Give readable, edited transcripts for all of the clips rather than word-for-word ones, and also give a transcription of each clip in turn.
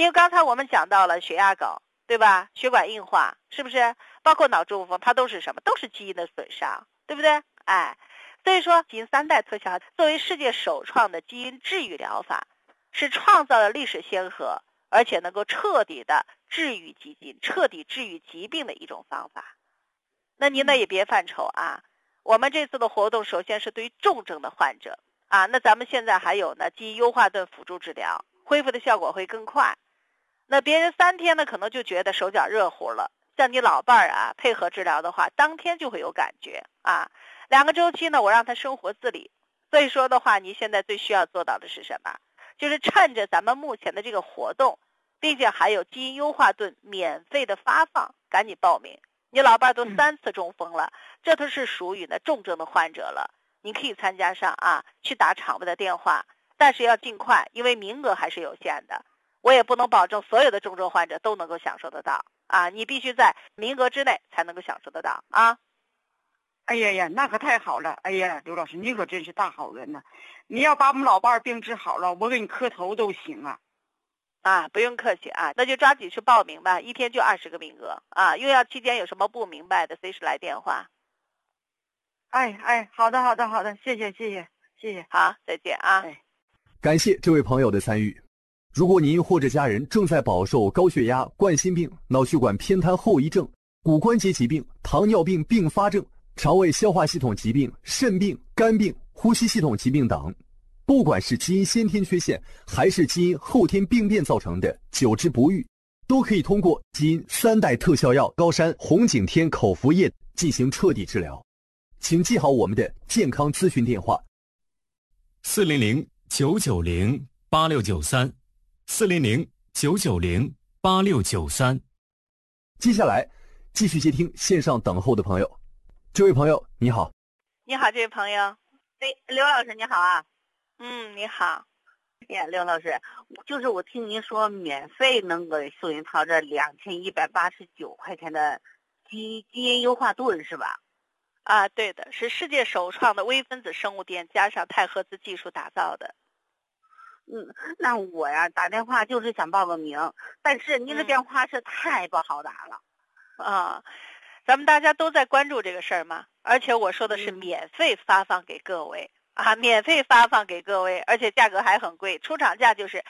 因为刚才我们讲到了血压高，对吧？血管硬化，是不是？包括脑中风，它都是什么？都是基因的损伤，对不对？所以说基因3代特效作为世界首创的基因治愈疗法，是创造了历史先河，而且能够彻底的治愈基因、彻底治愈疾病的一种方法。那您呢也别犯愁啊，我们这次的活动首先是对于重症的患者啊，那咱们现在还有呢基因优化盾辅助治疗，恢复的效果会更快。那别人3天呢可能就觉得手脚热乎了，像你老伴儿啊配合治疗的话，当天就会有感觉啊。2个周期呢我让他生活自理。所以说的话，你现在最需要做到的是什么？就是趁着咱们目前的这个活动，并且还有基因优化盾免费的发放，赶紧报名。你老伴都3次中风了，这都是属于呢重症的患者了，你可以参加上啊，去打场外的电话，但是要尽快，因为名额还是有限的。我也不能保证所有的重症患者都能够享受得到啊，你必须在名额之内才能够享受得到啊。 哎呀呀，那可太好了！哎呀，刘老师，你可真是大好人呐！你要把我们老伴儿病治好了，我给你磕头都行啊！ 不用客气啊，那就抓紧去报名吧，1天就20个名额啊。用药期间有什么不明白的，随时来电话。 好的，谢谢。 好，再见啊。 感谢这位朋友的参与。如果您或者家人正在饱受高血压、冠心病、脑血管偏瘫后遗症、骨关节疾病、糖尿病并发症、肠胃消化系统疾病、肾病、肝病、呼吸系统疾病等，不管是基因先天缺陷还是基因后天病变造成的久治不愈，都可以通过基因3代特效药高山红景天口服液进行彻底治疗。请记好我们的健康咨询电话 400-990-8693，400-990-8693。 接下来继续接听线上等候的朋友。这位朋友你好。 你好，这位朋友。 刘老师你好啊。 你好。 刘老师，就是我听您说免费能给宋云涛这2189块钱的基因优化盾是吧？ 对的，是世界首创的微分子生物电加上钛合资技术打造的。 那我呀打电话就是想报个名，但是您的电话是太不好打了。 咱们大家都在关注这个事儿嘛，而且我说的是免费发放给各位免费发放给各位，而且价格还很贵，出厂价就是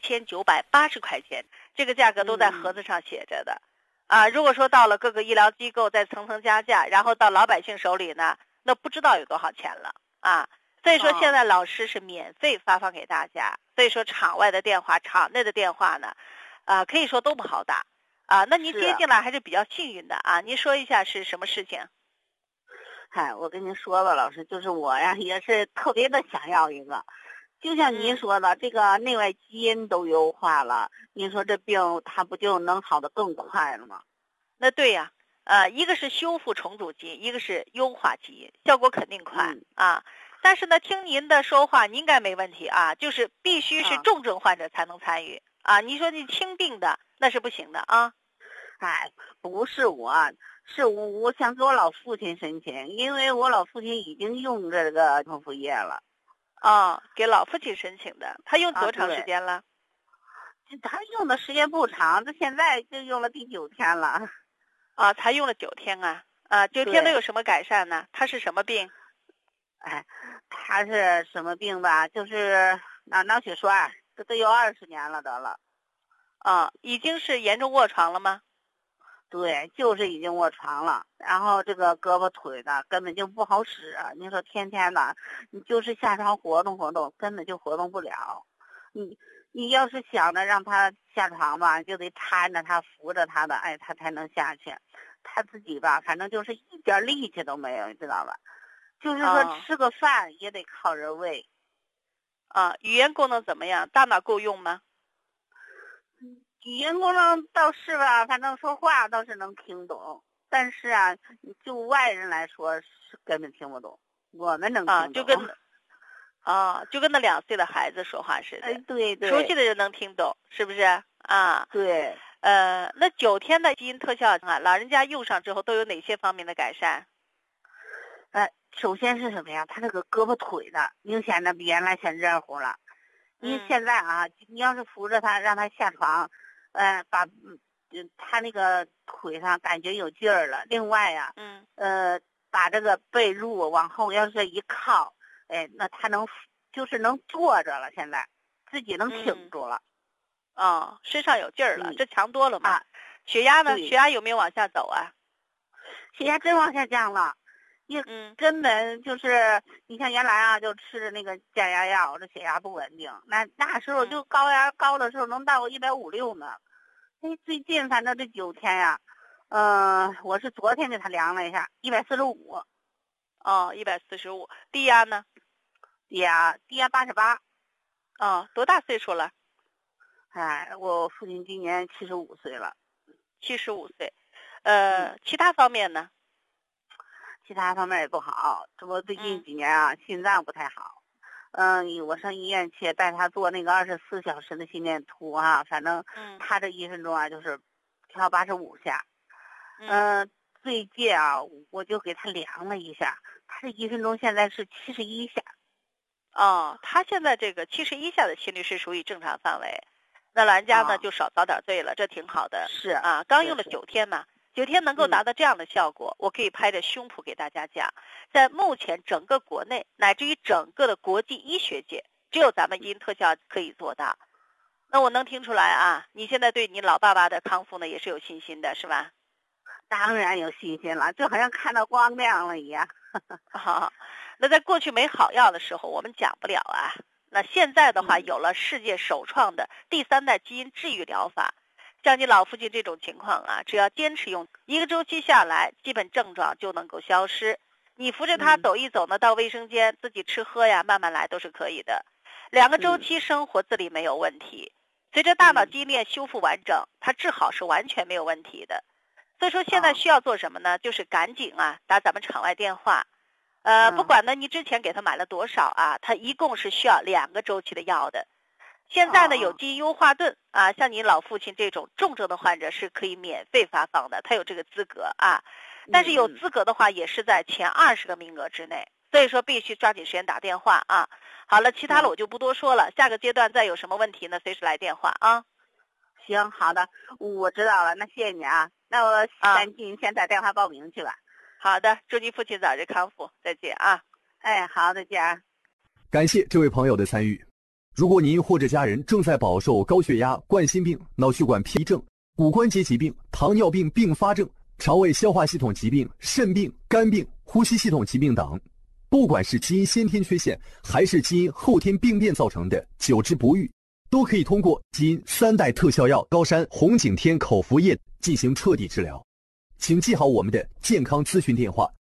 1980块钱，这个价格都在盒子上写着的。如果说到了各个医疗机构再层层加价，然后到老百姓手里呢，那不知道有多少钱了所以说现在老师是免费发放给大家，所以说场外的电话、场内的电话呢，可以说都不好打那您接进来还是比较幸运的您说一下是什么事情？ 我跟您说吧，老师，就是我呀也是特别的想要一个，就像您说的，这个内外基因都优化了，您说这病它不就能好得更快了吗？ 那对呀，一个是修复重组基因，一个是优化基因，效果肯定快但是呢，听您的说话，您应该没问题就是必须是重症患者才能参与你说你轻病的那是不行的不是是我想给我老父亲申请，因为我老父亲已经用这个口服液了。 给老父亲申请的，他用多长时间了？ 他用的时间不长，他现在就用了第9天了。 才用了9天9天都有什么改善呢？他是什么病？ 他是什么病吧？就是脑血栓，这都有20年了得了。 已经是严重卧床了吗？ 对，就是已经卧床了，然后这个胳膊腿的根本就不好使你说天天的，你就是下床活动活动，根本就活动不了。你要是想着让他下床吧，就得搀着他扶着他的，他才能下去。他自己吧，反正就是一点力气都没有，你知道吧？就是说吃个饭也得靠人喂。 语言功能怎么样？大脑够用吗？ 语言功能倒是吧，反正说话倒是能听懂，但是就外人来说是根本听不懂，我们能听懂。 就跟那2岁的孩子说话似的。 对， 熟悉的人能听懂，是不是对。 那9天的基因特效老人家用上之后都有哪些方面的改善？ 首先是什么呀？他这个胳膊腿的明显的比原来先热乎了， 你现在啊，你要是扶着他让他下床，把他那个腿上感觉有劲儿了。另外呀，把这个被褥往后要是一靠，那他就是能坐着了，现在自己能挺住了。 身上有劲儿了，这强多了嘛。血压呢？血压有没有往下走啊？ 血压真往下降了。根本就是你像原来啊，就吃的那个降压药，这血压不稳定。那时候就高的时候能到150、160呢。最近反正这9天呀，我是昨天给他量了一下，145。 145。低压呢？ 低压88。 多大岁数了？ 我父亲今年75岁了。 75岁。其他方面呢？ 其他方面也不好，这不最近几年啊，心脏不太好。我上医院去带他做那个24小时的心电图啊，反正他这1分钟啊就是跳85下。最近啊，我就给他量了一下，他这1分钟现在是71下。 他现在这个71下的心率是属于正常范围。那老人家呢就少遭点罪了，这挺好的。 是啊，刚用了9天嘛。9天能够达到这样的效果，我可以拍着胸脯给大家讲，在目前整个国内乃至于整个的国际医学界，只有咱们基因特效可以做到。那我能听出来啊，你现在对你老爸爸的康复呢也是有信心的，是吧？ 当然有信心了，就好像看到光亮了一样。 那在过去没好药的时候，我们讲不了啊。那现在的话，有了世界首创的第3代基因治愈疗法。像你老父亲这种情况啊，只要坚持用1个周期下来，基本症状就能够消失。你扶着他走一走呢，到卫生间自己吃喝呀，慢慢来都是可以的。2个周期生活自理没有问题。随着大脑基因链修复完整，他治好是完全没有问题的。所以说现在需要做什么呢？就是赶紧打咱们场外电话。不管呢你之前给他买了多少啊，他一共是需要2个周期的药的。现在呢有基因优化盾啊，像你老父亲这种重症的患者是可以免费发放的，他有这个资格啊。但是有资格的话也是在前20个名额之内，所以说必须抓紧时间打电话啊。好了，其他的我就不多说了，下个阶段再有什么问题呢，随时来电话啊。 行，好的，我知道了，那谢谢你啊。那我赶紧先打电话报名去吧。 好的，祝你父亲早日康复，再见啊。 好，再见。 感谢这位朋友的参与。如果您或者家人正在饱受高血压、冠心病、脑血管偏移症、骨关节疾病、糖尿病并发症、肠胃消化系统疾病、肾病、肝病、呼吸系统疾病等，不管是基因先天缺陷还是基因后天病变造成的久治不愈，都可以通过基因3代特效药高山红景天口服液进行彻底治疗。请记好我们的健康咨询电话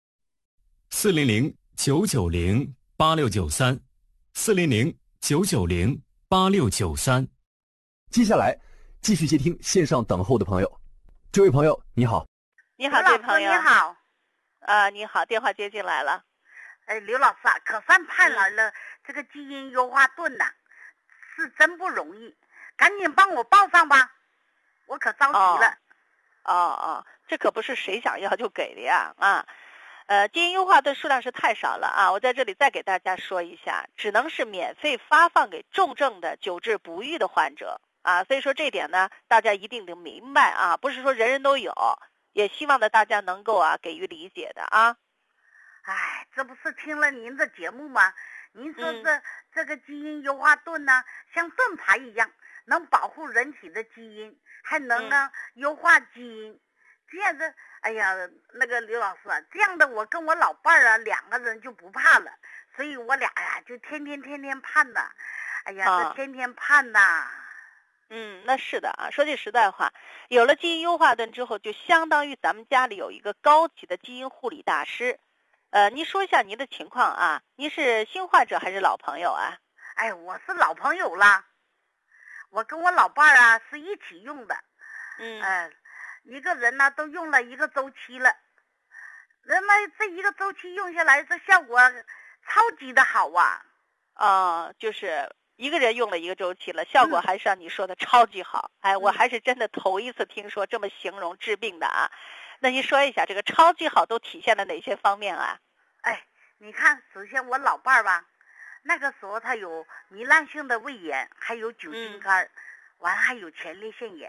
：400-990-8693，400-990-8693。 接下来继续接听线上等候的朋友。这位朋友你好。 你好，这位朋友。 你好。 你好，电话接进来了。 刘老师啊，可算盼来了这个基因优化盾呐，是真不容易，赶紧帮我报上吧，我可着急了。 这可不是谁想要就给的呀啊。基因优化盾数量是太少了啊，我在这里再给大家说一下，只能是免费发放给重症的久治不愈的患者啊，所以说这点呢，大家一定得明白啊，不是说人人都有，也希望呢大家能够给予理解的啊。 这不是听了您的节目吗？您说这个基因优化盾呢，像盾牌一样，能保护人体的基因，还能优化基因。这样的，那个刘老师啊，这样的我跟我老伴儿啊2个人就不怕了，所以我俩呀就天天盼呐。这天天盼呐。 那是的啊。说句实在话，有了基因优化盾之后，就相当于咱们家里有一个高级的基因护理大师。您说一下您的情况啊？您是新患者还是老朋友啊？ 我是老朋友了，我跟我老伴儿啊是一起用的。一个人呢都用了1个周期了，人们这1个周期用下来，这效果超级的好啊。 就是一个人用了1个周期了，效果还是像你说的超级好。我还是真的头一次听说这么形容治病的啊。那您说一下这个超级好都体现了哪些方面啊？ 你看，首先我老伴儿吧， 那个时候他有糜烂性的胃炎，还有酒精肝，完还有前列腺炎。